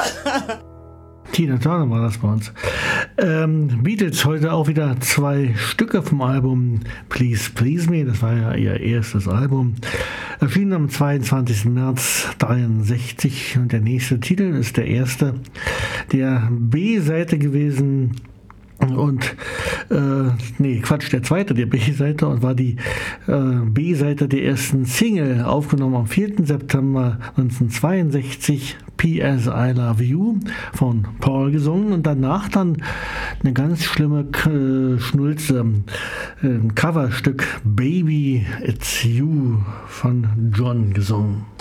Tina Turner war das bei uns. Beatles, heute auch wieder 2 Stücke vom Album Please Please Me, das war ja ihr erstes Album. Erschien am 22. März 1963 und der nächste Titel ist der erste der B-Seite gewesen. Und der zweite der B-Seite und war die B-Seite der ersten Single, aufgenommen am 4. September 1962, P.S. I Love You von Paul gesungen und danach dann eine ganz schlimme Schnulze, ein Coverstück Baby It's You von John gesungen.